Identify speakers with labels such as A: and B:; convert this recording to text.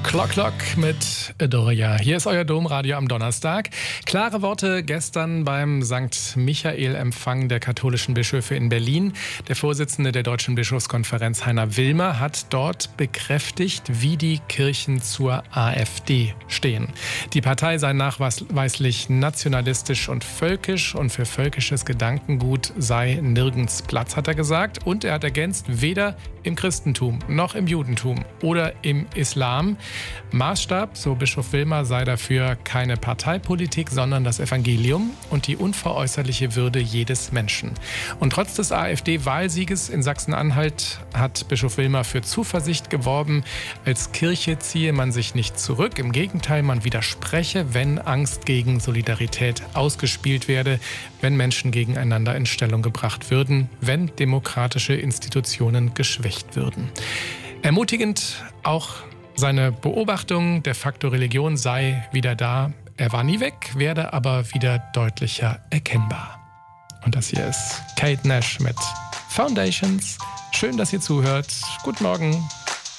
A: Clock mit Adoria. Hier ist euer Domradio am Donnerstag. Klare Worte gestern beim St. Michael-Empfang der katholischen Bischöfe in Berlin. Der Vorsitzende der Deutschen Bischofskonferenz, Heiner Wilmer, hat dort bekräftigt, wie die Kirchen zur AfD stehen. Die Partei sei nachweislich nationalistisch und völkisch und für völkisches Gedankengut sei nirgends Platz, hat er gesagt. Und er hat ergänzt, weder im Christentum noch im Judentum oder im Islam. Maßstab, so Bischof Wilmer, sei dafür keine Parteipolitik, sondern das Evangelium und die unveräußerliche Würde jedes Menschen. Und trotz des AfD-Wahlsieges in Sachsen-Anhalt hat Bischof Wilmer für Zuversicht geworben. Als Kirche ziehe man sich nicht zurück. Im Gegenteil, man widerspreche, wenn Angst gegen Solidarität ausgespielt werde, wenn Menschen gegeneinander in Stellung gebracht würden, wenn demokratische Institutionen geschwächt würden. Ermutigend auch seine Beobachtung, der Faktor Religion sei wieder da. Er war nie weg, werde aber wieder deutlicher erkennbar. Und das hier ist Kate Nash mit Foundations. Schön, dass ihr zuhört. Guten Morgen.